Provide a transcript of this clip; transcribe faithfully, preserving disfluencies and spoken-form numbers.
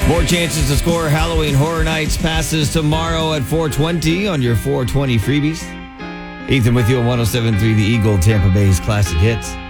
More chances to score Halloween Horror Nights passes tomorrow at four twenty on your four twenty freebies. Ethan with you on one oh seven point three The Eagle, Tampa Bay's classic hits.